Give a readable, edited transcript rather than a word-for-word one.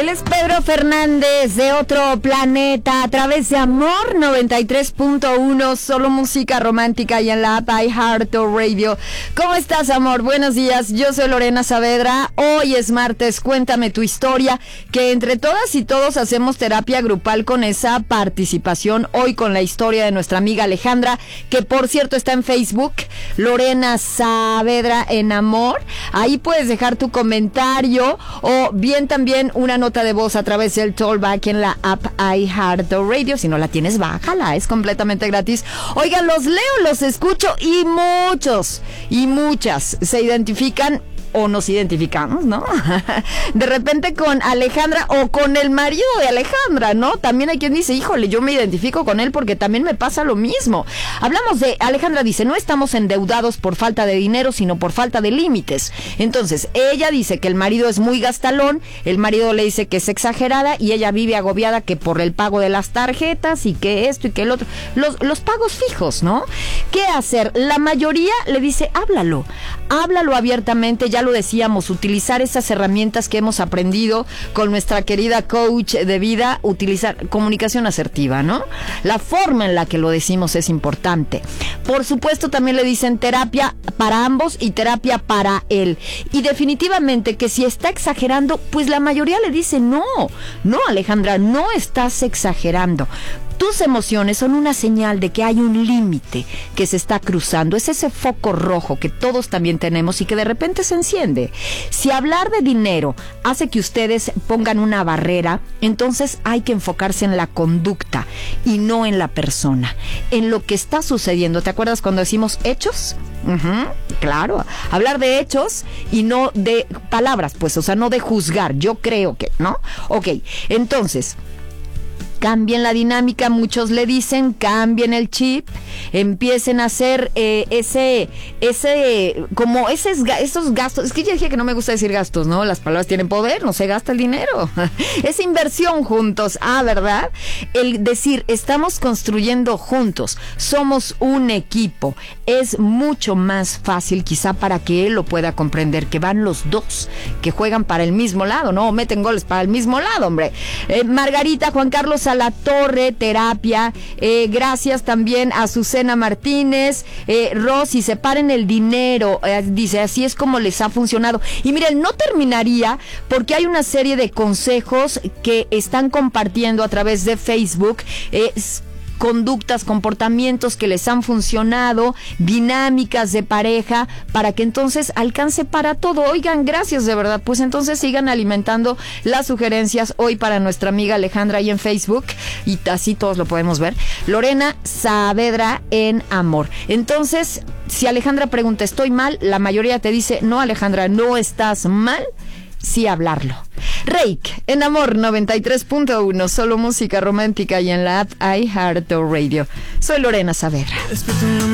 Él es Pedro Fernández de Otro Planeta a través de Amor 93.1, solo música romántica y en la app iHeartRadio. ¿Cómo estás, amor? Buenos días, yo soy Lorena Saavedra. Hoy es martes, cuéntame tu historia, que entre todas y todos hacemos terapia grupal con esa participación. Hoy con la historia de nuestra amiga Alejandra, que por cierto está en Facebook, Lorena Saavedra en Amor. Ahí puedes dejar tu comentario o bien también una nota de voz a través del Talkback en la app iHeartRadio. Si no la tienes, bájala, es completamente gratis. Oigan, los leo, los escucho y muchos y muchas se identifican o nos identificamos, ¿no? De repente con Alejandra o con el marido de Alejandra, ¿no? También hay quien dice, híjole, yo me identifico con él porque también me pasa lo mismo. Hablamos de, Alejandra dice, no estamos endeudados por falta de dinero, sino por falta de límites. Entonces, ella dice que el marido es muy gastalón, el marido le dice que es exagerada y ella vive agobiada que por el pago de las tarjetas y que esto y que el otro. Los pagos fijos, ¿no? ¿Qué hacer? La mayoría le dice, háblalo abiertamente, ya lo decíamos, utilizar esas herramientas que hemos aprendido con nuestra querida coach de vida, utilizar comunicación asertiva, ¿no? La forma en la que lo decimos es importante. Por supuesto, también le dicen terapia para ambos y terapia para él. Y definitivamente que si está exagerando, pues la mayoría le dice, no, Alejandra, no estás exagerando. Tus emociones son una señal de que hay un límite que se está cruzando. Es ese foco rojo que todos también tenemos y que de repente se enciende. Si hablar de dinero hace que ustedes pongan una barrera, entonces hay que enfocarse en la conducta y no en la persona, en lo que está sucediendo. ¿Te acuerdas cuando decimos hechos? Claro, hablar de hechos y no de palabras, pues, o sea, no de juzgar. Yo creo que, ¿no? Ok, entonces, cambien la dinámica, muchos le dicen, cambien el chip, empiecen a hacer esos gastos. Es que ya dije que no me gusta decir gastos, ¿no? Las palabras tienen poder, no se gasta el dinero. Es inversión juntos, ¿verdad? El decir, estamos construyendo juntos, somos un equipo. Es mucho más fácil quizá para que él lo pueda comprender, que van los dos, que juegan para el mismo lado, ¿no? Meten goles para el mismo lado, hombre. Margarita, Juan Carlos a la Torre, terapia. Gracias también a Susana Martínez. Rosy, separen el dinero. Dice, así es como les ha funcionado. Y miren, no terminaría porque hay una serie de consejos que están compartiendo a través de Facebook. Conductas, comportamientos que les han funcionado, dinámicas de pareja, para que entonces alcance para todo. Oigan, gracias de verdad, pues entonces sigan alimentando las sugerencias hoy para nuestra amiga Alejandra ahí en Facebook, y así todos lo podemos ver, Lorena Saavedra en Amor. Entonces, si Alejandra pregunta, ¿estoy mal?, la mayoría te dice, no, Alejandra, no estás mal, sí hablarlo. Reik, en Amor 93.1, solo música romántica y en la app iHeartRadio. Soy Lorena Saavedra.